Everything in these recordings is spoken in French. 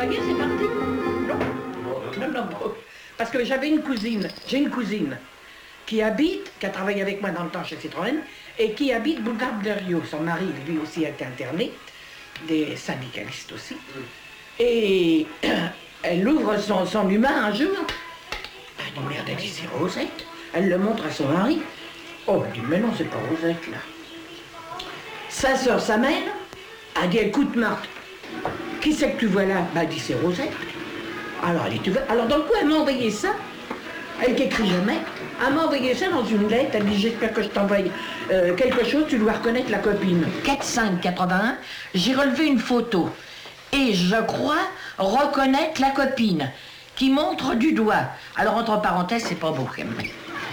Ça y est, c'est parti. Non. Parce que j'ai une cousine qui a travaillé avec moi dans le temps chez Citroën, et qui habite Boulevard Blériot. Son mari, lui aussi, a été interné, des syndicalistes aussi. Et elle ouvre son humain un jour. Elle dit, merde, elle dit, c'est Rosette. Elle le montre à son mari. Oh, elle dit, mais non, c'est pas Rosette, là. Sa sœur s'amène. Elle dit, écoute, Marthe, qui c'est que tu vois là? Elle dit, c'est Rosette. Alors, elle dit, tu vois. Alors, dans le coup, elle m'a envoyé ça. Elle qui écrit jamais. Elle m'a envoyé ça dans une lettre. Elle dit, j'espère que je t'envoie quelque chose, tu dois reconnaître la copine. 4-5-81, j'ai relevé une photo. Et je crois reconnaître la copine qui montre du doigt. Alors, entre parenthèses, c'est pas beau quand même.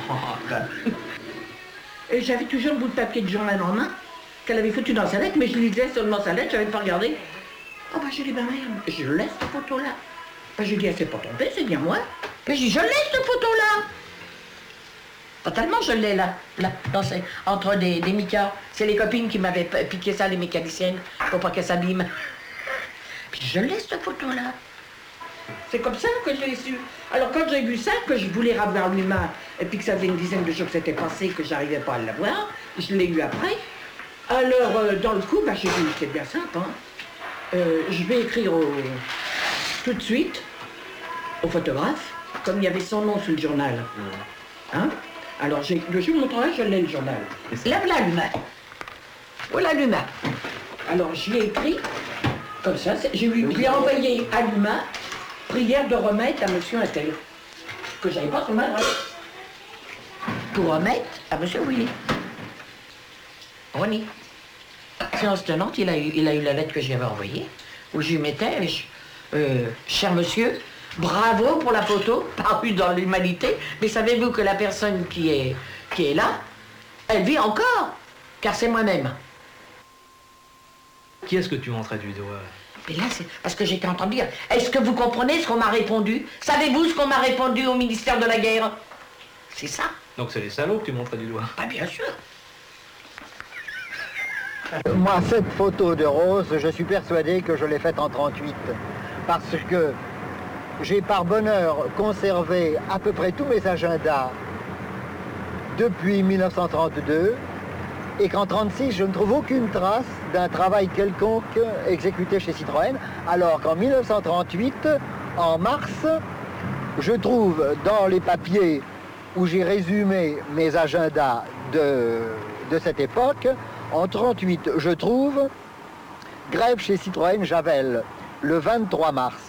Et j'avais toujours le bout de papier de journal en main qu'elle avait foutu dans sa lettre, mais je lisais seulement sa lettre, j'avais pas regardé. Oh bah j'ai dit, bah merde, je laisse cette photo-là. Bah j'ai dit, elle s'est pas trompée, c'est bien moi. Bah j'ai dit, je laisse cette photo-là. Totalement, je l'ai là, entre des micas. C'est les copines qui m'avaient piqué ça, les mécaniciennes, pour pas qu'elles s'abîment. Puis je laisse cette photo-là. C'est comme ça que je l'ai su. Alors quand j'ai vu ça, que je voulais revoir l'humain, et puis que ça faisait une dizaine de jours que c'était passé, que j'arrivais pas à l'avoir, je l'ai eu après. Alors dans le coup, bah, j'ai dit, c'est bien simple, hein. Je vais écrire tout de suite au photographe, comme il y avait son nom sur le journal. Hein? Alors le jour de mon travail, je l'ai le journal. Là, voilà l'humain. Voilà l'humain. Alors je l'ai écrit, comme ça, j'ai envoyé à l'humain, prière de remettre à monsieur Intel, que j'avais pas son adresse. Pour remettre à monsieur Willy. Ronnie. Séance tenante, il a eu la lettre que j'avais envoyée, où je lui mettais, cher monsieur, bravo pour la photo, parue dans l'humanité, mais savez-vous que la personne qui est là, elle vit encore, car c'est moi-même. Qui est-ce que tu montrais du doigt? Et là, c'est parce que j'étais en train de dire, est-ce que vous comprenez ce qu'on m'a répondu? Savez-vous ce qu'on m'a répondu au ministère de la Guerre? C'est ça. Donc c'est les salauds que tu montrais du doigt? Pas bien sûr. Moi, cette photo de Rose, je suis persuadé que je l'ai faite en 38. Parce que j'ai par bonheur conservé à peu près tous mes agendas depuis 1932 et qu'en 36, je ne trouve aucune trace d'un travail quelconque exécuté chez Citroën, alors qu'en 1938, en mars, je trouve dans les papiers où j'ai résumé mes agendas de cette époque, en 38, je trouve grève chez Citroën Javel, le 23 mars.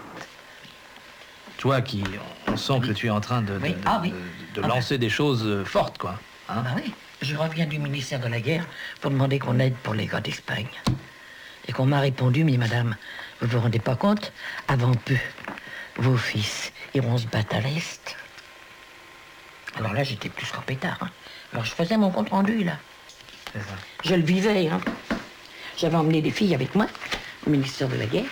Toi on sent que tu es en train de lancer des choses fortes, quoi. Hein? Ah oui, je reviens du ministère de la Guerre pour demander qu'on aide pour les gars d'Espagne. Et qu'on m'a répondu, mais madame, vous vous rendez pas compte, avant peu, vos fils iront se battre à l'Est. Alors là, j'étais plus qu'en pétard. Hein. Alors je faisais mon compte rendu, là. Je le vivais, hein. J'avais emmené des filles avec moi au ministère de la Guerre.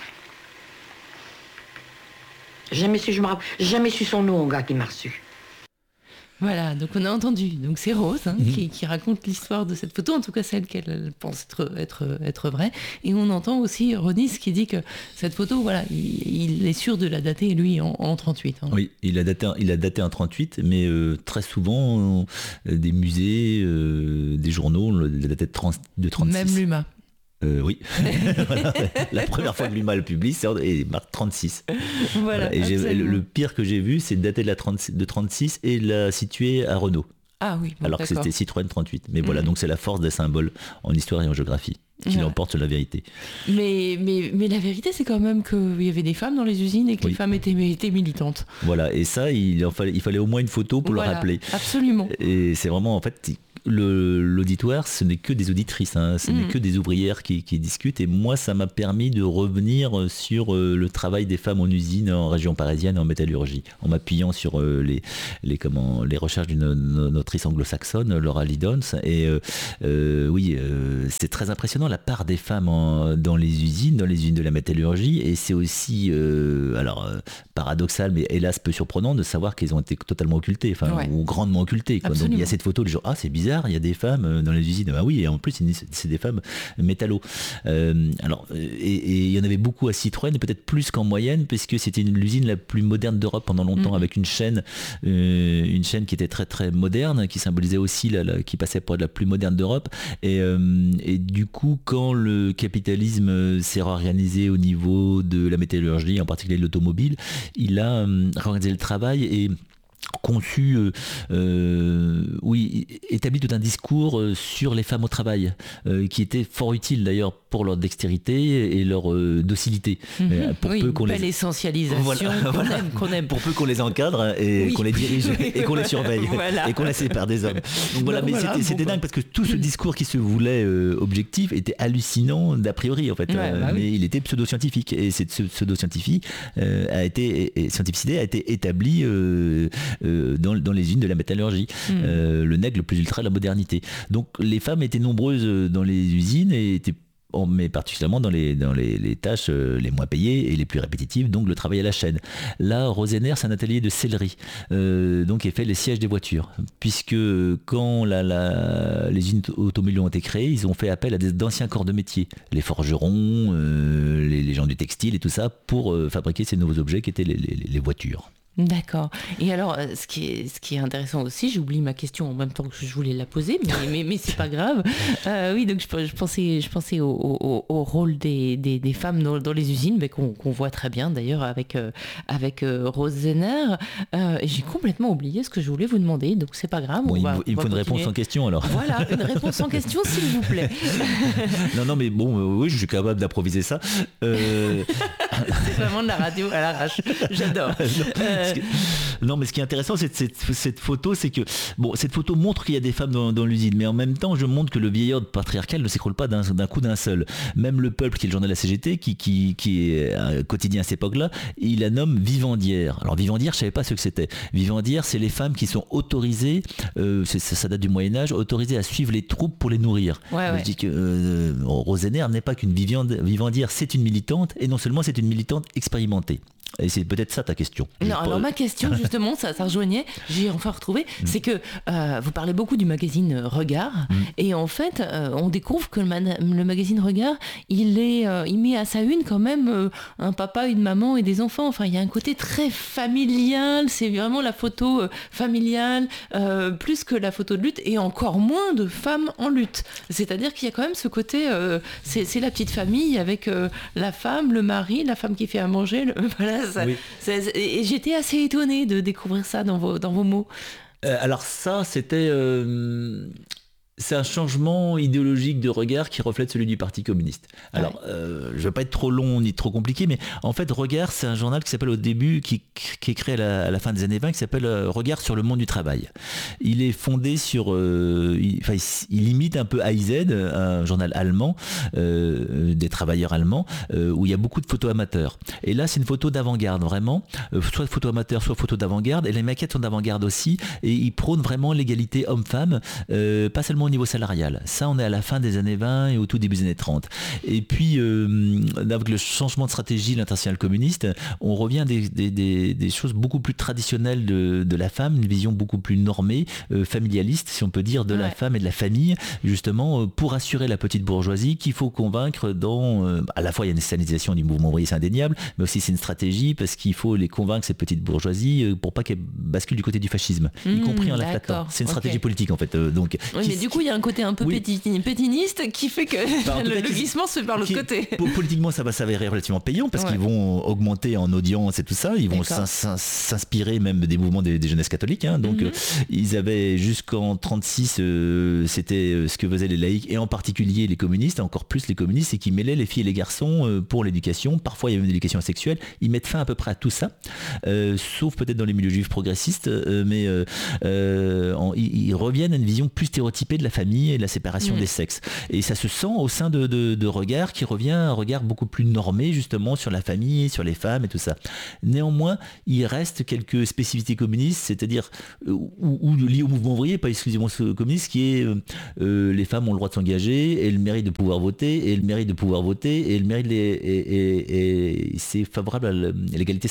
Jamais su son nom au gars qui m'a reçu. Voilà, donc on a entendu. Donc c'est Rose qui raconte l'histoire de cette photo, en tout cas celle qu'elle pense être vraie. Et on entend aussi Ronis qui dit que cette photo, voilà, il est sûr de la dater, lui, en 38. Hein. Oui, il a daté en 38, mais très souvent, des musées, des journaux, la daté de 36. Même l'UMA. Oui, voilà. La première fois que l'UMA le publie, c'est marque 36. Voilà, et le pire que j'ai vu, c'est dater de 36 et la situer à Renault. Ah oui, bon, alors que c'était Citroën 38. Mais voilà, donc c'est la force des symboles en histoire et en géographie qui l'emporte sur la vérité. Mais la vérité, c'est quand même qu'il y avait des femmes dans les usines et que les femmes étaient militantes. Voilà, et ça, il fallait au moins une photo pour le rappeler. Absolument. Et c'est vraiment, en fait... L'auditoire, ce n'est que des auditrices, hein, ce n'est que des ouvrières qui discutent, et moi ça m'a permis de revenir sur le travail des femmes en usine en région parisienne en métallurgie, en m'appuyant sur les recherches d'une autrice anglo-saxonne, Laura Lidons, et c'est très impressionnant la part des femmes dans les usines de la métallurgie, et c'est aussi paradoxal mais hélas peu surprenant de savoir qu'elles ont été totalement occultées, ou grandement occultées, quoi. Donc il y a cette photo, les gens, c'est bizarre, bizarre, il y a des femmes dans les usines. Ah oui, et en plus c'est des femmes métallo. Alors et il y en avait beaucoup à Citroën, et peut-être plus qu'en moyenne, puisque c'était l'usine la plus moderne d'Europe pendant longtemps, avec une chaîne qui était très très moderne, qui symbolisait aussi qui passait pour la plus moderne d'Europe. Et du coup, quand le capitalisme s'est réorganisé au niveau de la métallurgie, en particulier de l'automobile, il a réorganisé le travail et conçu, établi tout un discours sur les femmes au travail, qui était fort utile d'ailleurs pour leur dextérité et leur docilité. Pour peu qu'on belle essentialisation qu'on aime. Pour peu qu'on les encadre et qu'on les dirige et qu'on les surveille et qu'on les sépare des hommes. Donc c'était dingue, parce que tout ce discours qui se voulait objectif était hallucinant d'a priori en fait, mais il était pseudo-scientifique, et cette pseudo-scientificité a été établie dans les usines de la métallurgie, le nègre le plus ultra de la modernité. Donc les femmes étaient nombreuses dans les usines, et mais particulièrement dans les tâches les moins payées et les plus répétitives, donc le travail à la chaîne. Là, Rosener, c'est un atelier de sellerie, donc il fait les sièges des voitures, puisque quand les usines automobiles ont été créées, ils ont fait appel à d'anciens corps de métier, les forgerons, les gens du textile et tout ça, pour fabriquer ces nouveaux objets qui étaient les voitures. D'accord. Et alors, ce qui est intéressant aussi, j'oublie ma question en même temps que je voulais la poser, mais c'est pas grave. Oui, donc je pensais au rôle des femmes dans les usines, mais qu'on voit très bien d'ailleurs avec Rosener. Et j'ai complètement oublié ce que je voulais vous demander, donc c'est pas grave. Bon, il me faut une réponse en question alors. Voilà, une réponse en question, s'il vous plaît. Non, mais bon, oui, je suis capable d'improviser ça. C'est vraiment de la radio à l'arrache. J'adore. Non, mais ce qui est intéressant, c'est cette photo, c'est que cette photo montre qu'il y a des femmes dans l'usine, mais en même temps, je montre que le vieil ordre patriarcal ne s'écroule pas d'un coup d'un seul. Même Le Peuple, qui est le journal de la CGT, qui est un quotidien à cette époque-là, il la nomme vivandière. Alors vivandière, je savais pas ce que c'était. Vivandière, c'est les femmes qui sont autorisées, ça date du Moyen-Âge, autorisées à suivre les troupes pour les nourrir. Je dis que Rosener n'est pas qu'une vivandière, c'est une militante, et non seulement c'est une militante expérimentée. Et c'est peut-être ça ta question. Non, alors ma question justement, ça rejoignait, j'ai enfin retrouvé, c'est que vous parlez beaucoup du magazine Regard, et en fait on découvre que le magazine Regard, il met à sa une quand même un papa, une maman et des enfants. Enfin, il y a un côté très familial, c'est vraiment la photo familiale, plus que la photo de lutte, et encore moins de femmes en lutte. C'est-à-dire qu'il y a quand même ce côté, c'est la petite famille avec la femme, le mari, la femme qui fait à manger, voilà. Et j'étais assez étonnée de découvrir ça dans vos mots. Alors ça, c'est un changement idéologique de regard qui reflète celui du Parti communiste. Alors, je ne veux pas être trop long ni trop compliqué, mais en fait, Regard, c'est un journal qui s'appelle au début, qui est créé à la fin des années 20, qui s'appelle Regard sur le monde du travail. Il est fondé sur... il imite un peu AIZ, un journal allemand, des travailleurs allemands, où il y a beaucoup de photos amateurs. Et là, c'est une photo d'avant-garde, vraiment. Soit photo amateur, soit photo d'avant-garde. Et les maquettes sont d'avant-garde aussi. Et ils prônent vraiment l'égalité homme-femme, pas seulement au niveau salarial. Ça, on est à la fin des années 20 et au tout début des années 30. Et puis, avec le changement de stratégie de l'internationale communiste, on revient à des choses beaucoup plus traditionnelles de la femme, une vision beaucoup plus normée, familialiste, si on peut dire, de la femme et de la famille, justement, pour assurer la petite bourgeoisie qu'il faut convaincre à la fois, il y a une sanitisation du mouvement ouvrier, c'est indéniable, mais aussi c'est une stratégie parce qu'il faut les convaincre, cette petite bourgeoisie, pour pas qu'elle bascule du côté du fascisme, y compris en la flattant. C'est une stratégie politique, en fait. Donc, mais du coup, il y a un côté un peu pétiniste qui fait que le glissement se fait par l'autre côté. Politiquement, ça va s'avérer relativement payant parce qu'ils vont augmenter en audience et tout ça. Ils vont s'inspirer même des mouvements des jeunesses catholiques. Donc, ils avaient jusqu'en 36, c'était ce que faisaient les laïcs et en particulier les communistes, encore plus les communistes, c'est qu'ils mêlaient les filles et les garçons pour l'éducation. Parfois, il y avait une éducation sexuelle. Ils mettent fin à peu près à tout ça, sauf peut-être dans les milieux juifs progressistes, mais ils reviennent à une vision plus stéréotypée de la famille et de la séparation des sexes. Et ça se sent au sein de Regard, qui revient à un regard beaucoup plus normé justement sur la famille, sur les femmes et tout ça. Néanmoins, il reste quelques spécificités communistes, c'est-à-dire ou liées au mouvement ouvrier, pas exclusivement communiste, qui est les femmes ont le droit de s'engager et le mérite de pouvoir voter, et le mérite de pouvoir voter, et le mérite et c'est favorable à l'égalité